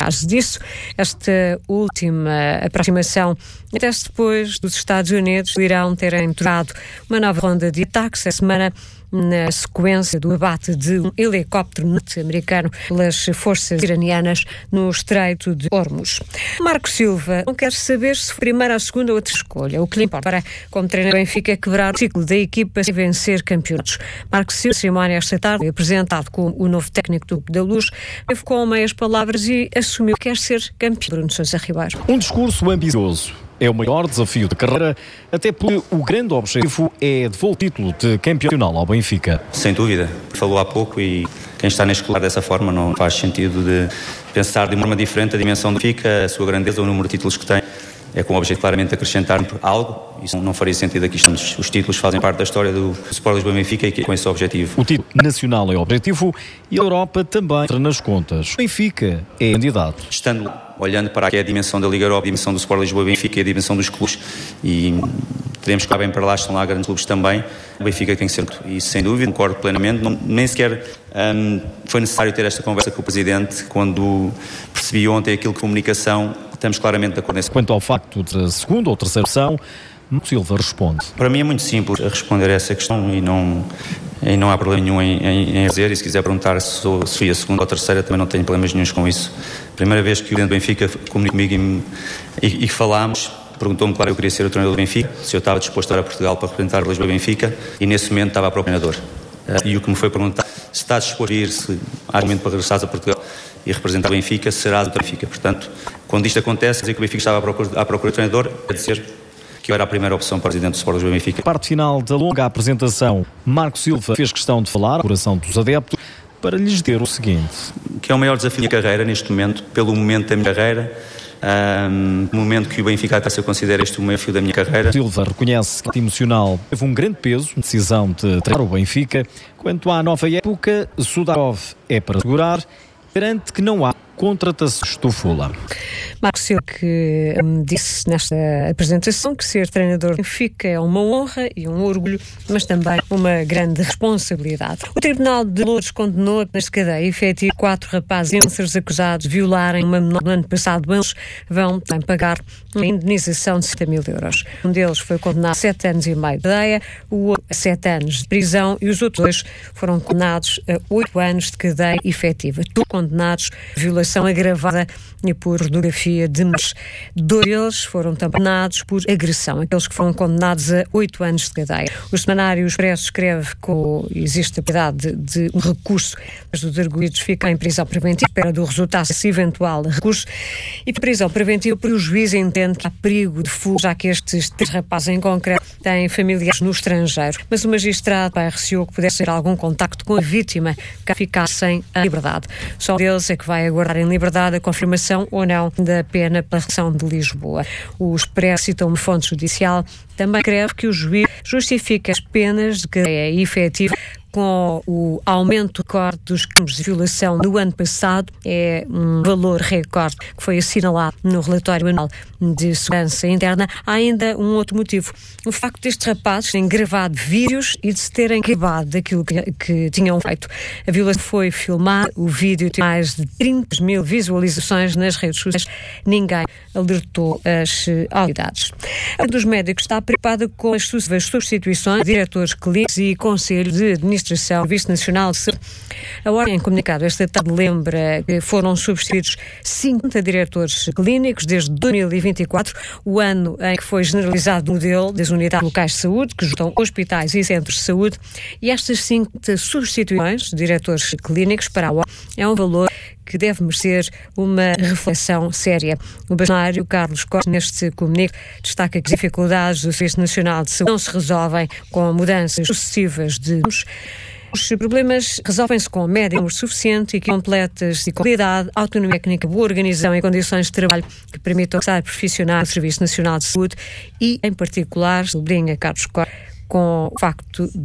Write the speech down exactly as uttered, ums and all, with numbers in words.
base disso, esta última aproximação acontece depois dos Estados Unidos irão terem entrado uma nova ronda de ataques esta semana, na sequência do abate de um helicóptero norte-americano pelas forças iranianas no Estreito de Hormuz. Marco Silva não quer saber se foi primeira, a segunda ou outra escolha. O que lhe importa para, como treinador do Benfica, é quebrar o ciclo da equipa sem vencer campeonatos. Marco Silva, cerimónia esta tarde, foi apresentado como o novo técnico do da Luz, teve com meias palavras e assumiu que quer ser campeão. Bruno Sousa Ribeiro. Um discurso ambicioso. É o maior desafio de carreira, até porque o grande objetivo é devolver o título de campeão nacional ao Benfica. Sem dúvida. Falou há pouco e quem está neste clube dessa forma não faz sentido de pensar de uma forma diferente a dimensão do Benfica, a sua grandeza, o número de títulos que tem. É com o objetivo claramente de acrescentar algo. Isso não faria sentido aqui estamos. Os títulos fazem parte da história do Sport Lisboa Benfica e com esse objetivo. O título nacional é o objetivo e a Europa também entra nas contas. O Benfica é candidato. Estando olhando para aqui a dimensão da Liga Europa, a dimensão do Sport Lisboa Benfica e a dimensão dos clubes, e teremos que ir bem para lá, estão lá grandes clubes também, o Benfica tem que ser, e sem dúvida, concordo plenamente, não, nem sequer um, foi necessário ter esta conversa com o Presidente, quando percebi ontem aquilo que comunicação, estamos claramente de acordo nesse. Quanto ao facto de segunda ou terceira opção, Marco Silva responde. Para mim é muito simples responder a essa questão e não, e não há problema nenhum em, em, em dizer, e se quiser perguntar se, sou, se fui a segunda ou a terceira, também não tenho problemas nenhuns com isso. Primeira vez que o presidente do Benfica comunicou comigo e, e, e falámos, perguntou-me, claro, eu queria ser o treinador do Benfica, se eu estava disposto a ir a Portugal para representar o Lisboa Benfica, e nesse momento estava a procurar treinador. E o que me foi perguntar, se estás disposto a ir, se há momento para regressares a Portugal e representar o Benfica, serás o Benfica. Portanto, quando isto acontece, dizer que o Benfica estava à procura, à procura de treinador, é dizer que eu era a primeira opção para o presidente do Sport Lisboa Benfica. Parte final da longa apresentação, Marco Silva fez questão de falar, a coração dos adeptos, para lhes dizer o seguinte. Que é o maior desafio da minha carreira neste momento, pelo momento da minha carreira, um, no momento que o Benfica até se considera este o maior desafio da minha carreira. Silva reconhece que o emocional teve um grande peso na decisão de treinar o Benfica. Quanto à nova época, Sudarov é para segurar, garante que não há contratações do Fulham. Marco Silva, que um, disse nesta apresentação que ser treinador do Benfica é uma honra e um orgulho, mas também uma grande responsabilidade. O Tribunal de Loures condenou nesta cadeia efetiva quatro rapazes influencers acusados de violarem uma menor no ano passado. Eles vão também pagar uma indenização de setenta mil euros. Um deles foi condenado a sete anos e meio de cadeia, o outro a sete anos de prisão e os outros dois foram condenados a oito anos de cadeia efetiva. Todos condenados a violação agravada e por pornografia de menores. Dois deles foram também condenados por agressão, aqueles que foram condenados a oito anos de cadeia. O Semanário Expresso escreve que existe a possibilidade de, de um recurso, mas os arguidos ficam em prisão preventiva, espera do resultado desse eventual recurso, e prisão preventiva porque o juiz entende que há perigo de fuga, já que estes três rapazes em concreto têm familiares no estrangeiro. Mas o magistrado pai, receou que pudesse ter algum contacto com a vítima que ficassem em liberdade. Só um deles é que vai aguardar em liberdade a confirmação ou não da pena pela reção de Lisboa. O Expresso cita uma fonte judicial, também escreve que o juiz justifica as penas de cadeia efetiva com o aumento recorde dos crimes de violação do ano passado. É um valor recorde que foi assinalado no relatório anual de segurança interna. Há ainda um outro motivo. O facto destes rapazes terem gravado vídeos e de se terem acabado daquilo que, que tinham feito. A violação foi filmada, o vídeo tem mais de trinta mil visualizações nas redes sociais. Ninguém alertou as autoridades. A Ordem dos Médicos está preocupada com as sucessivas substituições de diretores clínicos e conselhos de administração do Serviço Nacional de Saúde. A Ordem, em comunicado esta tarde, lembra que foram substituídos cinquenta diretores clínicos desde dois mil e vinte e quatro, o ano em que foi generalizado o modelo das unidades locais de saúde, que juntam hospitais e centros de saúde, e estas cinquenta substituições de diretores clínicos para a Ordem é um valor que deve merecer uma reflexão séria. O bastonário Carlos Costa, neste comunicado, destaca que as dificuldades do Serviço Nacional de Saúde não se resolvem com mudanças sucessivas de nomes. Os problemas resolvem-se com médicos suficiente e completas de qualidade, autonomia técnica, boa organização e condições de trabalho que permitam estar profissionais do Serviço Nacional de Saúde e, em particular, sublinha Carlos Costa, com o facto